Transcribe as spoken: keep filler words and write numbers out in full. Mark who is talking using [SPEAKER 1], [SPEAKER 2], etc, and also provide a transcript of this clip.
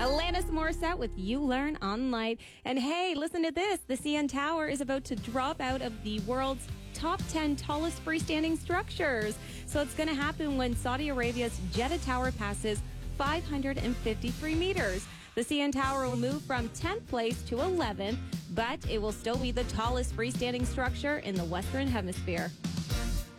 [SPEAKER 1] Alanis Morissette with You Learn on Light. And hey, listen to this. The C N Tower is about to drop out of the world's top ten tallest freestanding structures. So it's going to happen when Saudi Arabia's Jeddah Tower passes five hundred fifty-three meters. The C N Tower will move from tenth place to eleventh, but it will still be the tallest freestanding structure in the Western Hemisphere.